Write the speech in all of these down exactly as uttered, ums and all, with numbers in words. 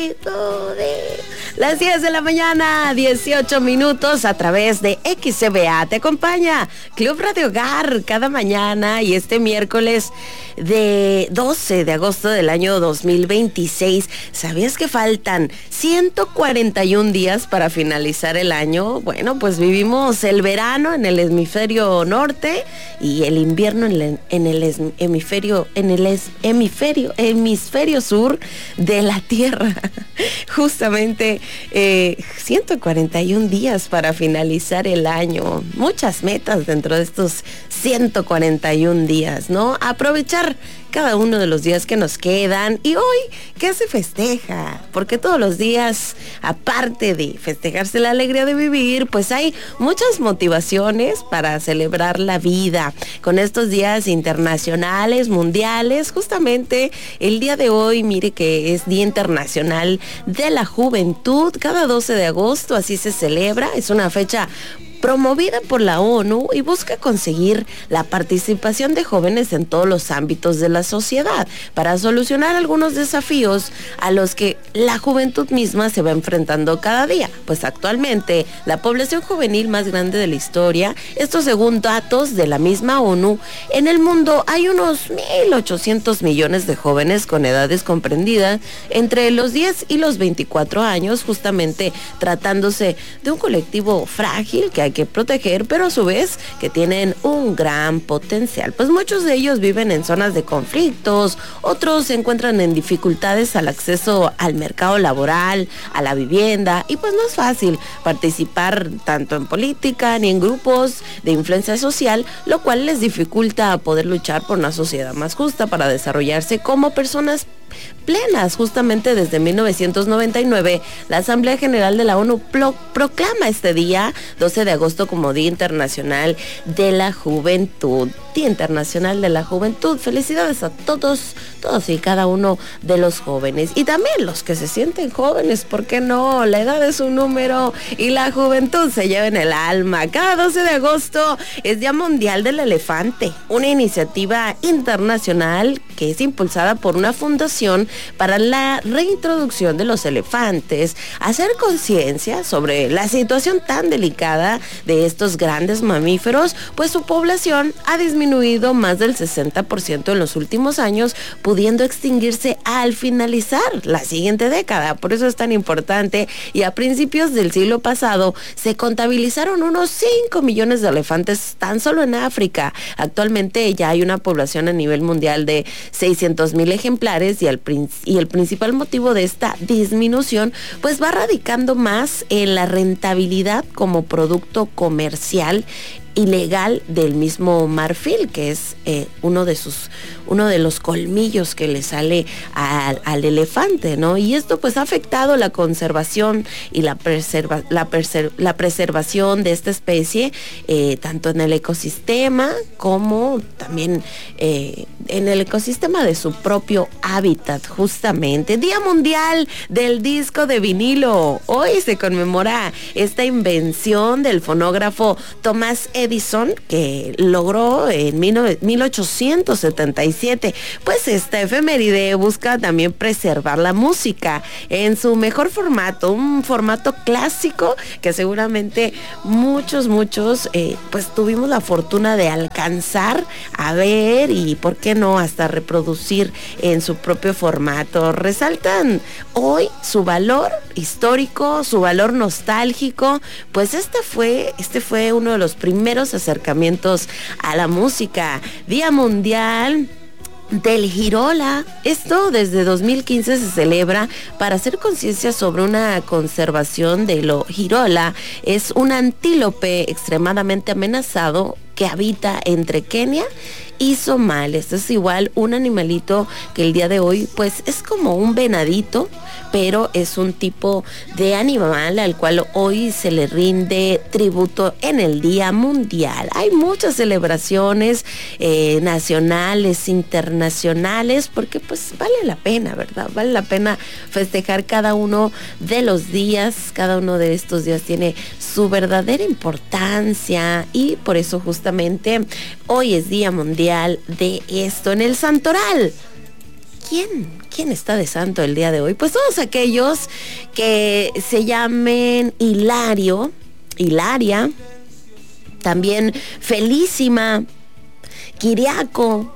Las diez de la mañana, dieciocho minutos, a través de X C B A. Te acompaña Club Radio Hogar cada mañana, y este miércoles de doce de agosto del año dos mil veintiséis. ¿Sabías que faltan ciento cuarenta y un días para finalizar el año? Bueno, pues vivimos el verano en el hemisferio norte y el invierno en el, en el hemisferio, en el hemisferio, hemisferio sur de la Tierra. Justamente eh, ciento cuarenta y un días para finalizar el año. Muchas metas dentro de estos ciento cuarenta y un días, ¿no? Aprovechar cada uno de los días que nos quedan. Y hoy, ¿qué se festeja? Porque todos los días, aparte de festejarse la alegría de vivir, pues hay muchas motivaciones para celebrar la vida. Con estos días internacionales, mundiales, justamente el día de hoy, mire que es Día Internacional de la Juventud. Cada doce de agosto así se celebra. Es una fecha promovida por la ONU y busca conseguir la participación de jóvenes en todos los ámbitos de la sociedad para solucionar algunos desafíos a los que la juventud misma se va enfrentando cada día. Pues actualmente la población juvenil más grande de la historia, esto según datos de la misma ONU, en el mundo hay unos mil ochocientos millones de jóvenes con edades comprendidas entre los diez y los veinticuatro años, justamente tratándose de un colectivo frágil que hay que proteger, pero a su vez que tienen un gran potencial. Pues muchos de ellos viven en zonas de conflictos, otros se encuentran en dificultades al acceso al mercado laboral, a la vivienda, y pues no es fácil participar tanto en política ni en grupos de influencia social, lo cual les dificulta poder luchar por una sociedad más justa para desarrollarse como personas plenas. Justamente desde mil novecientos noventa y nueve, la Asamblea General de la ONU pro- proclama este día, doce de agosto, como Día Internacional de la Juventud. Día Internacional de la Juventud. Felicidades a todos, todos y cada uno de los jóvenes. Y también los que se sienten jóvenes, ¿por qué no? La edad es un número y la juventud se lleva en el alma. Cada doce de agosto es Día Mundial del Elefante, una iniciativa internacional que es impulsada por una fundación para la reintroducción de los elefantes, hacer conciencia sobre la situación tan delicada de estos grandes mamíferos, pues su población ha disminuido más del sesenta por ciento en los últimos años, pudiendo extinguirse al finalizar la siguiente década. Por eso es tan importante. Y a principios del siglo pasado se contabilizaron unos cinco millones de elefantes tan solo en África. Actualmente ya hay una población a nivel mundial de seiscientos mil ejemplares, y el, y el principal motivo de esta disminución pues va radicando más en la rentabilidad como producto comercial ilegal del mismo marfil, que es eh, uno de sus uno de los colmillos que le sale al, al elefante, ¿no? Y esto pues ha afectado la conservación y la preserva, la, preser, la preservación de esta especie, eh, tanto en el ecosistema como también eh, en el ecosistema de su propio hábitat. Justamente Día Mundial del Disco de Vinilo. Hoy se conmemora esta invención del fonógrafo Thomas Edison, que logró en mil ochocientos setenta y siete. Pues esta efeméride busca también preservar la música en su mejor formato, un formato clásico que seguramente muchos, muchos eh, pues tuvimos la fortuna de alcanzar a ver, y por qué no hasta reproducir en su propio formato. Resaltan hoy su valor histórico, su valor nostálgico, pues este fue, este fue uno de los primeros acercamientos a la música. Día Mundial del Girola. Esto desde dos mil quince se celebra para hacer conciencia sobre una conservación de lo girola. Es un antílope extremadamente amenazado que habita entre Kenia y Somalia. Este es igual un animalito que el día de hoy pues es como un venadito, pero es un tipo de animal al cual hoy se le rinde tributo en el Día Mundial. Hay muchas celebraciones eh, nacionales, internacionales, porque pues vale la pena, ¿verdad? Vale la pena festejar cada uno de los días. Cada uno de estos días tiene su verdadera importancia, y por eso justamente hoy es Día Mundial de esto. En el Santoral, ¿quién? ¿Quién está de santo el día de hoy? Pues todos aquellos que se llamen Hilario, Hilaria, también Felísima, Kiriaco,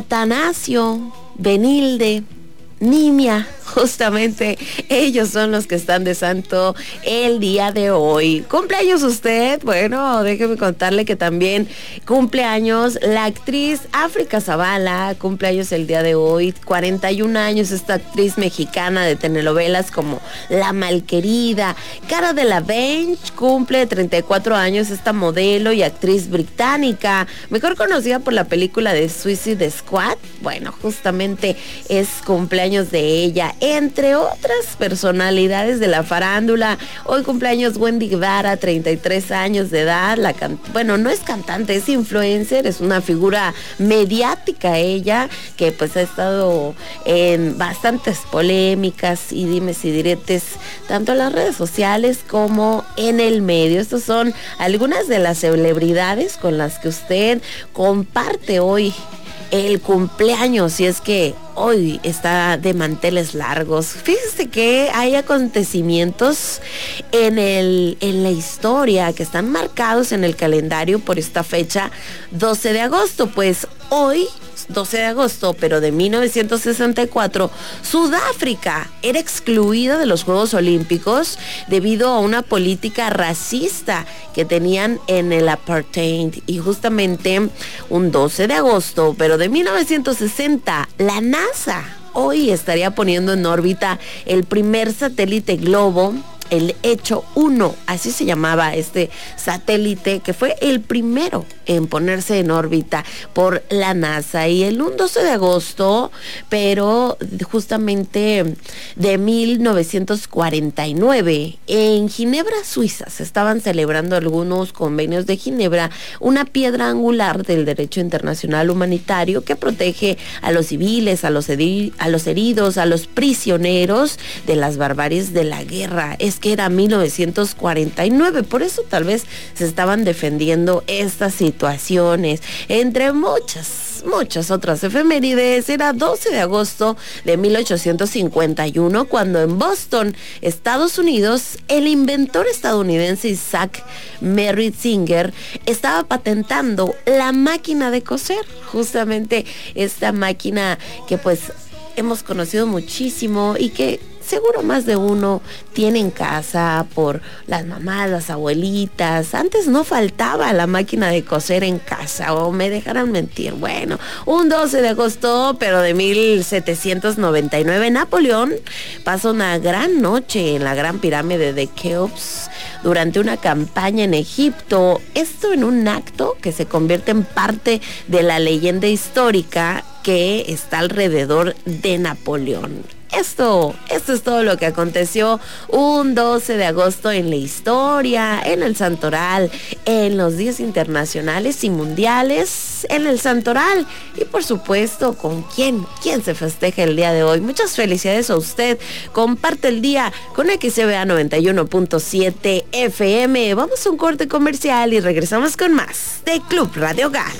Atanasio, Benilde, Nimia. Justamente ellos son los que están de santo el día de hoy. ¿Cumpleaños usted? Bueno, déjeme contarle que también cumpleaños la actriz África Zavala, cumpleaños el día de hoy, cuarenta y un años, esta actriz mexicana de telenovelas como La Malquerida. Cara Delevingne cumple treinta y cuatro años, esta modelo y actriz británica, mejor conocida por la película de Suicide Squad. Bueno, justamente es cumpleaños de ella. Entre otras personalidades de la farándula, hoy cumpleaños Wendy Guevara, treinta y tres años de edad. La can- bueno, no es cantante, es influencer, es una figura mediática ella, que pues ha estado en bastantes polémicas y dimes y diretes, tanto en las redes sociales como en el medio. Estas son algunas de las celebridades con las que usted comparte hoy el cumpleaños, si es que hoy está de manteles largos. Fíjese que hay acontecimientos en el en la historia que están marcados en el calendario por esta fecha, doce de agosto. Pues hoy, doce de agosto, pero de mil novecientos sesenta y cuatro, Sudáfrica era excluida de los Juegos Olímpicos debido a una política racista que tenían en el apartheid. Y justamente un doce de agosto, pero de mil novecientos sesenta, la NASA hoy estaría poniendo en órbita el primer satélite globo, el Hecho uno, así se llamaba este satélite, que fue el primero en ponerse en órbita por la NASA. Y el un doce de agosto, pero justamente de mil novecientos cuarenta y nueve, en Ginebra, Suiza, se estaban celebrando algunos convenios de Ginebra, una piedra angular del derecho internacional humanitario que protege a los civiles, a los, edi- a los heridos, a los prisioneros de las barbaries de la guerra. Es que era mil novecientos cuarenta y nueve, por eso tal vez se estaban defendiendo estas situaciones. Entre muchas, muchas otras efemérides, era doce de agosto de mil ochocientos cincuenta y uno, cuando en Boston, Estados Unidos, el inventor estadounidense Isaac Merritt Singer estaba patentando la máquina de coser, justamente esta máquina que pues hemos conocido muchísimo y que seguro más de uno tiene en casa por las mamás, las abuelitas. Antes no faltaba la máquina de coser en casa, o me dejarán mentir. Bueno, un doce de agosto, pero de mil setecientos noventa y nueve, Napoleón pasa una gran noche en la Gran Pirámide de Keops durante una campaña en Egipto. Esto en un acto que se convierte en parte de la leyenda histórica que está alrededor de Napoleón. Esto, esto es todo lo que aconteció un doce de agosto en la historia, en el Santoral, en los días internacionales y mundiales, en el Santoral. Y por supuesto, ¿con quién? ¿Quién se festeja el día de hoy? Muchas felicidades a usted. Comparte el día con X C B A noventa y uno punto siete F M. Vamos a un corte comercial y regresamos con más de Club Radio Hogar.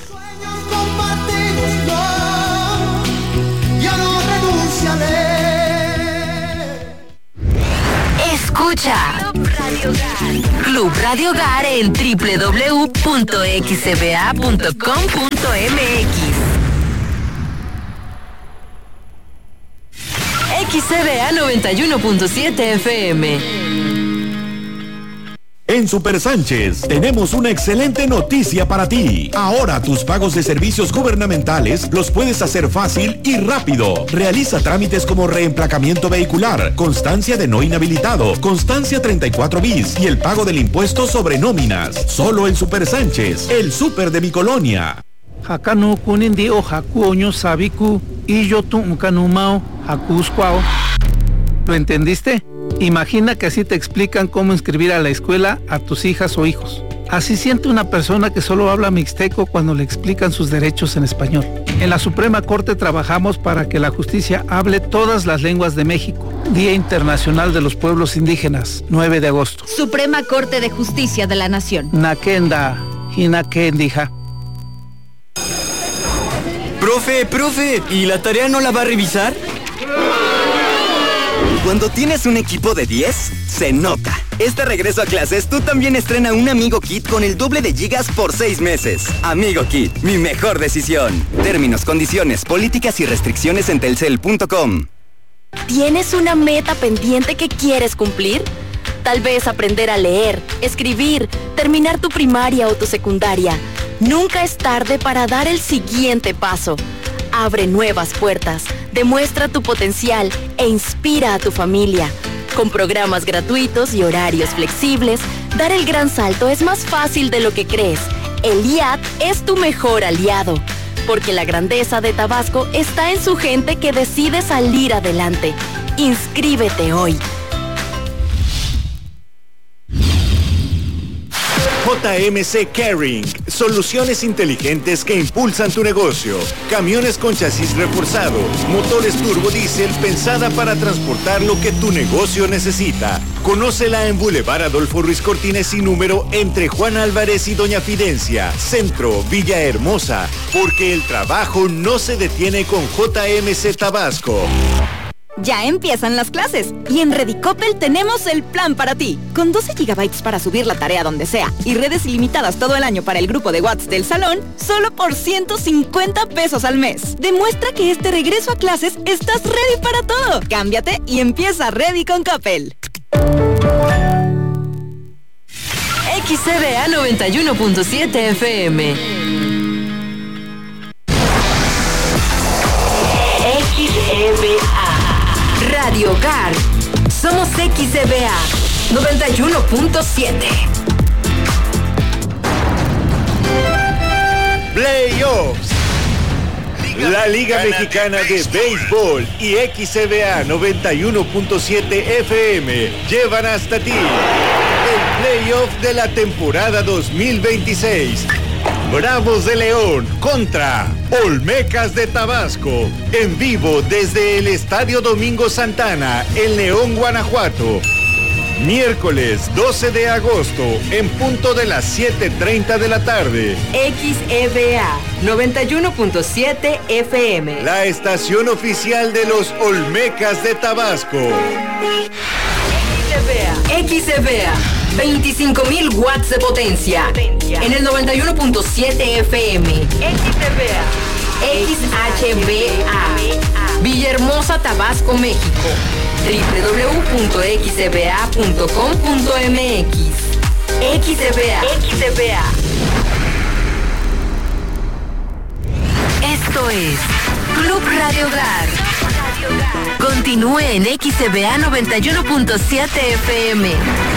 Escucha Club Radio Hogar, Club Radio Hogar en doble u doble u doble u punto x c b a punto com punto m x. X C B A noventa y uno punto siete F M. En Super Sánchez tenemos una excelente noticia para ti. Ahora tus pagos de servicios gubernamentales los puedes hacer fácil y rápido. Realiza trámites como reemplacamiento vehicular, constancia de no inhabilitado, constancia treinta y cuatro bis y el pago del impuesto sobre nóminas. Solo en Super Sánchez, el súper de mi colonia. Hakanu kunindi o hakuoño sabiku y yo tu unkanumao hakuskwao. ¿Lo entendiste? Imagina que así te explican cómo inscribir a la escuela a tus hijas o hijos. Así siente una persona que solo habla mixteco cuando le explican sus derechos en español. En la Suprema Corte trabajamos para que la justicia hable todas las lenguas de México. Día Internacional de los Pueblos Indígenas, nueve de agosto. Suprema Corte de Justicia de la Nación. Nakenda, Hinakendija. Profe, profe, ¿y la tarea no la va a revisar? Cuando tienes un equipo de diez, se nota. Este regreso a clases, tú también estrena un Amigo Kit con el doble de gigas por seis meses. Amigo Kit, mi mejor decisión. Términos, condiciones, políticas y restricciones en telcel punto com. ¿Tienes una meta pendiente que quieres cumplir? Tal vez aprender a leer, escribir, terminar tu primaria o tu secundaria. Nunca es tarde para dar el siguiente paso. Abre nuevas puertas, demuestra tu potencial e inspira a tu familia. Con programas gratuitos y horarios flexibles, dar el gran salto es más fácil de lo que crees. El I A T es tu mejor aliado, porque la grandeza de Tabasco está en su gente que decide salir adelante. Inscríbete hoy. J M C Caring, soluciones inteligentes que impulsan tu negocio. Camiones con chasis reforzado, motores turbo diésel pensada para transportar lo que tu negocio necesita. Conócela en Boulevard Adolfo Ruiz Cortines y número entre Juan Álvarez y Doña Fidencia, Centro, Villahermosa, porque el trabajo no se detiene con J M C Tabasco. Ya empiezan las clases y en Redicopel tenemos el plan para ti. Con doce gigabytes para subir la tarea donde sea y redes ilimitadas todo el año para el grupo de WhatsApp del salón, solo por ciento cincuenta pesos al mes. Demuestra que este regreso a clases estás ready para todo. Cámbiate y empieza Ready con Coppel. X C B A noventa y uno punto siete F M. X E B A Radio Hogar. Somos X E B A noventa y uno punto siete. Playoffs. La Liga Mexicana de Béisbol y X E B A noventa y uno punto siete F M llevan hasta ti el playoff de la temporada dos mil veintiséis. Bravos de León contra Olmecas de Tabasco, en vivo desde el Estadio Domingo Santana, en León, Guanajuato. Miércoles doce de agosto, en punto de las siete treinta de la tarde. X E B A noventa y uno punto siete F M. La estación oficial de los Olmecas de Tabasco. X E B A X E B A veinticinco mil watts de potencia. potencia. En el noventa y uno punto siete F M. X E B A X H B A Villahermosa, Tabasco, México. doble u doble u doble u punto x e b a punto com punto m x. X E B A X E B A. Esto es Club Radio Hogar. Continúe en X E B A noventa y uno punto siete F M.